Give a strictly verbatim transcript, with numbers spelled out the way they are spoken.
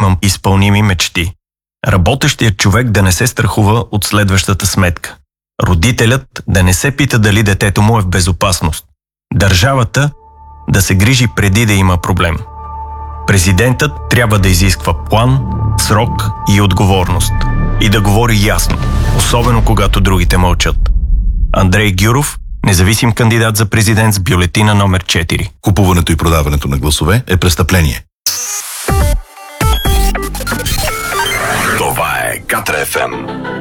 имам изпълними мечти. Работещият човек да не се страхува от следващата сметка. Родителят да не се пита дали детето му е в безопасност. Държавата да се грижи преди да има проблем. Президентът трябва да изисква план, срок и отговорност. И да говори ясно, особено когато другите мълчат. Андрей Гюров, независим кандидат за президент с бюлетина номер четири. Купуването и продаването на гласове е престъпление. Това е Катра Еф Ем.